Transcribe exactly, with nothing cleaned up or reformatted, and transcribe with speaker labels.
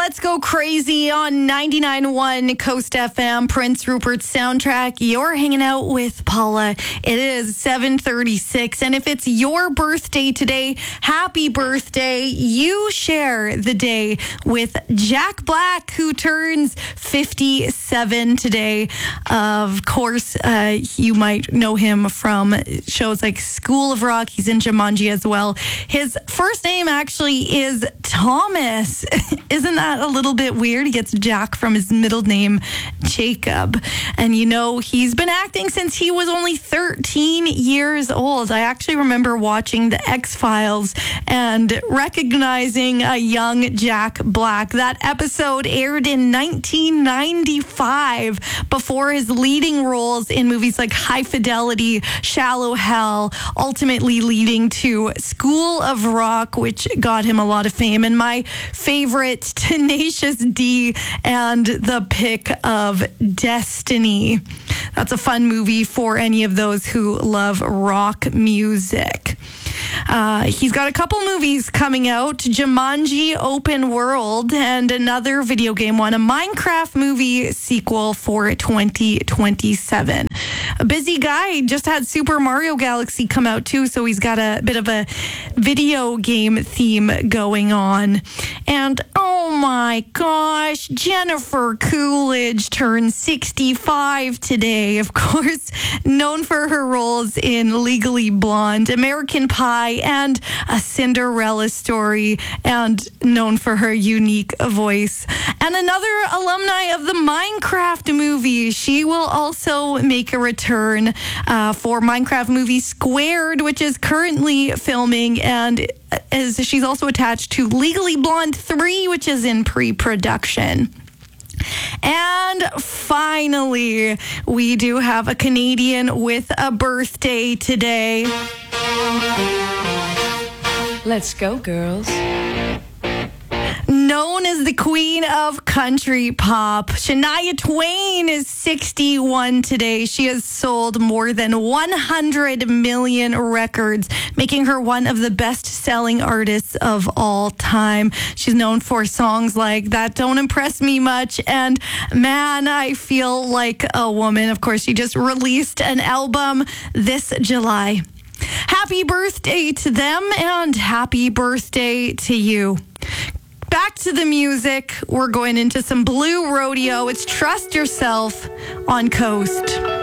Speaker 1: Let's Go Crazy on ninety-nine point one Coast F M, Prince Rupert's soundtrack. You're hanging out with Paula. It is seven thirty-six, and if it's your birthday today, happy birthday. You share the day with Jack Black, who turns fifty-seven today. Of course, uh, you might know him from shows like School of Rock. He's in Jumanji as well. His first name actually is Thomas. Isn't that a little bit weird? He gets Jack from his middle name, Jacob. And you know, he's been acting since he was only thirteen years old. I actually remember watching The X-Files and recognizing a young Jack Black. That episode aired in nineteen ninety-five before his leading roles in movies like High Fidelity, Shallow Hell, ultimately leading to School of Rock, which got him a lot of fame. And my favorite, Tenacious D and the Pick of Destiny. That's a fun movie for any of those who love rock music. Uh, he's got a couple movies coming out, Jumanji Open World and another video game one, a Minecraft movie sequel for twenty twenty-seven. A busy guy, just had Super Mario Galaxy come out too, so he's got a bit of a video game theme going on. And oh my gosh, Jennifer Coolidge turned sixty-five today. Of course, known for her roles in Legally Blonde, American Pie, and A Cinderella Story, and known for her unique voice. And another alumni of the Minecraft movie. She will also make a return uh, for Minecraft movie Squared, which is currently filming, and is she's also attached to Legally Blonde three, which is in pre-production. And finally, we do have a Canadian with a birthday today.
Speaker 2: Let's go, girls.
Speaker 1: Known as the queen of country pop, Shania Twain is sixty-one today. She has sold more than one hundred million records, making her one of the best-selling artists of all time. She's known for songs like That Don't Impress Me Much and Man, I Feel Like a Woman. Of course, she just released an album this July. Happy birthday to them, and happy birthday to you. Back to the music. We're going into some Blue Rodeo. It's Trust Yourself on Coast.